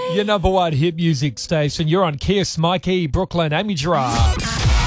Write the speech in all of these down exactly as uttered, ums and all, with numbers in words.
Your number one hit music station. You're on Kiss, Mikey, Brooklyn, Amy Gerard.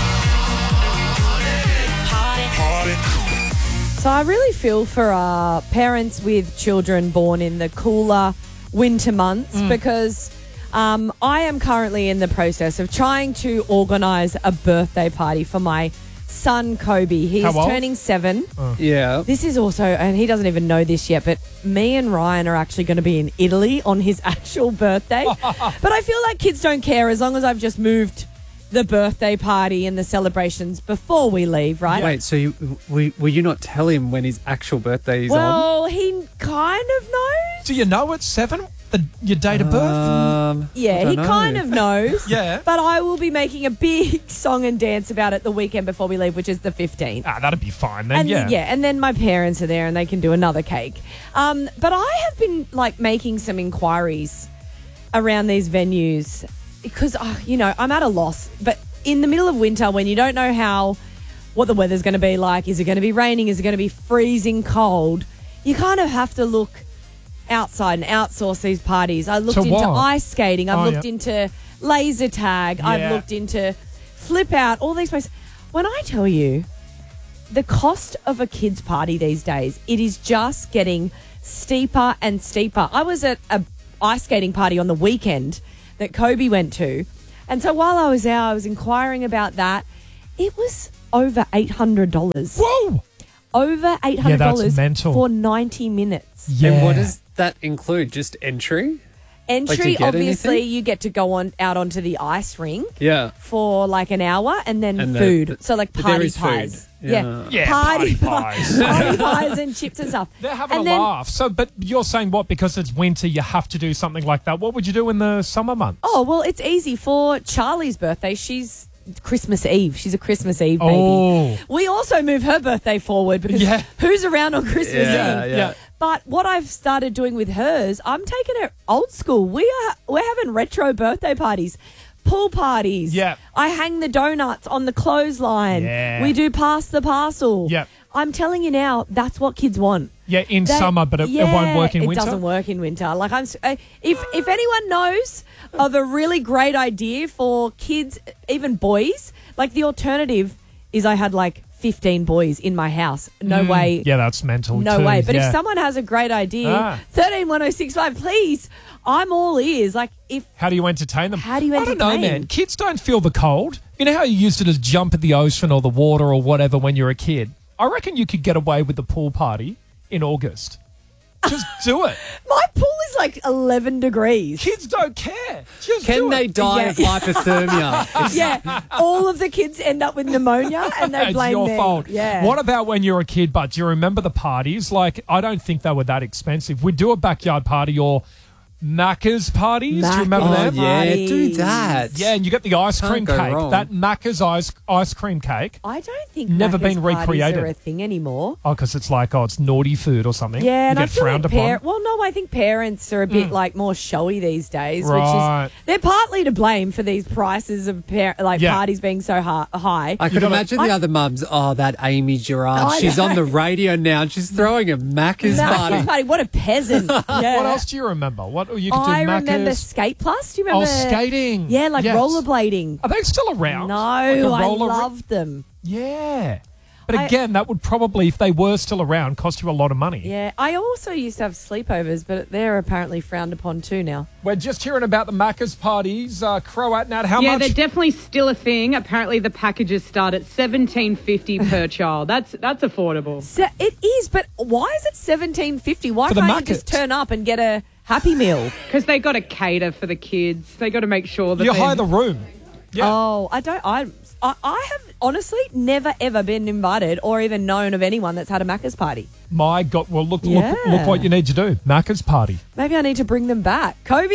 So I really feel for uh, parents with children born in the cooler winter months mm. because um, I am currently in the process of trying to organise a birthday party for my son, Kobe. He's How old? turning seven. Oh. Yeah. This is also, and he doesn't even know this yet, but me and Ryan are actually going to be in Italy on his actual birthday. But I feel like kids don't care as long as I've just moved the birthday party and the celebrations before we leave, right? Wait, so you, will, will you not tell him when his actual birthday is on? Well, he kind of knows. Do you know it's seven? The, your date of birth? Um, Yeah, he know. kind of knows. Yeah. But I will be making a big song and dance about it the weekend before we leave, which is the fifteenth. Ah, that'd be fine then, And yeah. yeah, and then my parents are there and they can do another cake. Um, but I have been like making some inquiries around these venues because, oh, you know, I'm at a loss. But in the middle of winter, when you don't know how, what the weather's going to be like, is it going to be raining, is it going to be freezing cold, you kind of have to look outside and outsource these parties. I looked To into what? ice skating. I've Oh, looked yeah. into laser tag. Yeah. I've looked into flip out, all these places. When I tell you the cost of a kid's party these days, it is just getting steeper and steeper. I was at a ice skating party on the weekend that Kobe went to. And so while I was there, I was inquiring about that. It was over eight hundred dollars. Whoa! Over eight hundred dollars Yeah, that's mental. for ninety minutes. Yeah. And what does that include? Just entry? Entry, Like, do you get obviously, anything? you get to go on out onto the ice rink Yeah. for like an hour and then And the- food. the- so like but there party is food. pies. Yeah. Yeah, party, party pies. party pies and chips and stuff. They're having and a then, laugh. So, but you're saying what? Because it's winter, you have to do something like that. What would you do in the summer months? Oh, well, it's easy. For Charlie's birthday, she's Christmas Eve. She's a Christmas Eve baby. Oh. We also move her birthday forward because Yeah. who's around on Christmas Yeah, Eve? yeah. But what I've started doing with hers, I'm taking her old school. We are we're having retro birthday parties, pool parties. Yeah. I hang the donuts on the clothesline. Yeah. We do pass the parcel. Yep. I'm telling you now, that's what kids want. Yeah, in They- summer, but it, yeah, it won't work in it winter. doesn't work in winter. Like I'm, s- uh, if if anyone knows of a really great idea for kids, even boys, like the alternative is I had like fifteen boys in my house. No way. Mm. Yeah, that's mental. No too. way. But yeah. if someone has a great idea, Ah. thirteen one oh six five, please. I'm all ears. Like if How do you entertain them? How do you I don't know, entertain? man. Kids don't feel the cold. You know how you used to just jump at the ocean or the water or whatever when you're a kid? I reckon you could get away with the pool party in August. Just do it. my pool is like eleven degrees. Kids don't care. Just Can do they it. die Yeah. of hypothermia? Yeah, all of the kids end up with pneumonia and they It's blame your me. fault. Yeah. What about when you're a kid, but do you remember the parties? Like, I don't think they were that expensive. We'd do a backyard party or Macca's parties. Do you remember Macca's. Oh, them? yeah, Parties. do that. Yeah, and you get the ice Can't cream go cake. wrong. That Macca's ice ice cream cake. I don't think Never Macca's been parties recreated. are a thing anymore. Oh, because it's like, oh, it's naughty food or something. Yeah, and you I get feel frowned like upon. par- well, no, I think parents are a bit like more showy these days, Right. which is they're partly to blame for these prices of par- like Yeah. parties being so ha- high. I could gotta- imagine the I- other mums. Oh, that Amy Gerard. I She's know. on the radio now and she's throwing a Macca's Macca's party. party, what a peasant! Yeah. What else do you remember? What you could do? I Macca's. remember Skate Plus. Do you Oh, remember skating. Yeah, like Yes. rollerblading. Are they still around? No, Like a I roller- loved them. Yeah. But I- again, that would probably, if they were still around, cost you a lot of money. Yeah, I also used to have sleepovers, but they're apparently frowned upon too now. We're just hearing about the Macca's parties. Uh, Croat Nat, how yeah, much? they're definitely still a thing. Apparently, the packages start at seventeen fifty per child. That's that's affordable. So it is, but why is it seventeen fifty? Why For the can't you Macca's. just turn up and get a Happy Meal? Because they got to cater for the kids. They got to make sure that you they- hire the room. Yeah. Oh, I don't. I, I I have honestly never ever been invited or even known of anyone that's had a Macca's party. My God. Well, look, Yeah. look, look what you need to do. Macca's party. Maybe I need to bring them back, Kobe.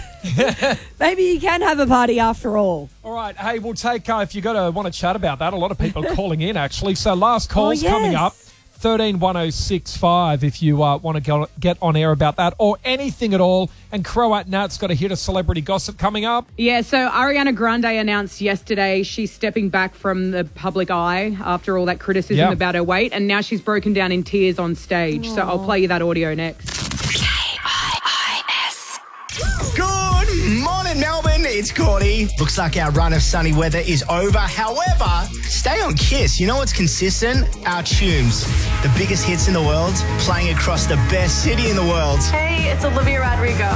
Maybe you can have a party after all. All right. Hey, we'll take, uh, if you got to want to chat about that, a lot of people are calling in, actually. So last call's Oh, yes. coming up. thirteen one oh six five if you uh, want to go, get on air about that or anything at all. And Croat Nat's got a hit of celebrity gossip coming up. Yeah, so Ariana Grande announced yesterday she's stepping back from the public eye after all that criticism Yeah. about her weight, and now she's broken down in tears on stage. So I'll play you that audio next. Good it's Courtney. Looks like our run of sunny weather is over. However, stay on Kiss. You know what's consistent? Our tunes. The biggest hits in the world, playing across the best city in the world. Hey, it's Olivia Rodrigo.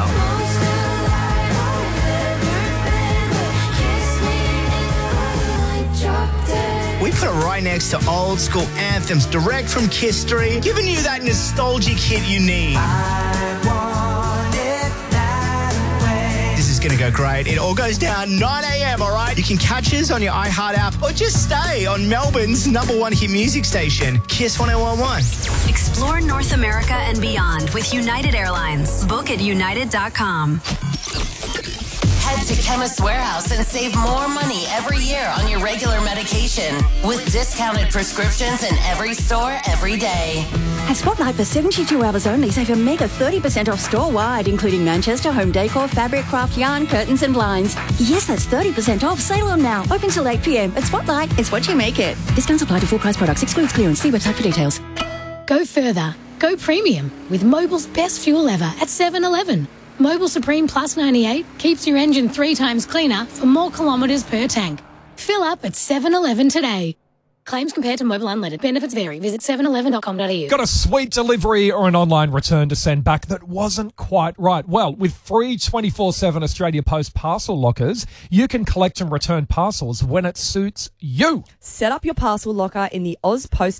We put it right next to old school anthems direct from Kiss three, giving you that nostalgic hit you need. This is going to go great. It all goes down nine a.m, all right? You can catch us on your iHeart app or just stay on Melbourne's number one hit music station, Kiss one oh one point one. Explore North America and beyond with United Airlines. Book at united dot com. Head to Chemist Warehouse and save more money every year on your regular medication with discounted prescriptions in every store every day. At Spotlight for seventy-two hours only, save a mega thirty percent off store-wide, including Manchester, home decor, fabric, craft, yarn, curtains and blinds. Yes, that's thirty percent off. Sale on now. Open till eight p.m. At Spotlight, it's what you make it. Discounts apply to full price products. Excludes clearance. See website for details. Go further. Go premium with Mobil's best fuel ever at seven eleven. Mobil Supreme Plus ninety-eight keeps your engine three times cleaner for more kilometres per tank. Fill up at seven eleven today. Claims compared to Mobil Unleaded. Benefits vary. Visit seven eleven dot com dot a u. Got a sweet delivery or an online return to send back that wasn't quite right? Well, with free twenty-four seven Australia Post parcel lockers, you can collect and return parcels when it suits you. Set up your parcel locker in the Oz Post